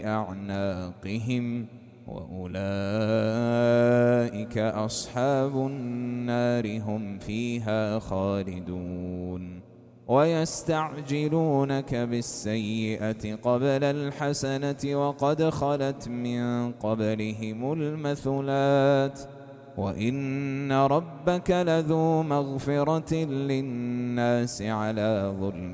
أعناقهم وأولئك أصحاب النار هم فيها خالدون ويستعجلونك بالسيئة قبل الحسنة وقد خلت من قبلهم المثلات وإن ربك لذو مغفرة للناس على ظلم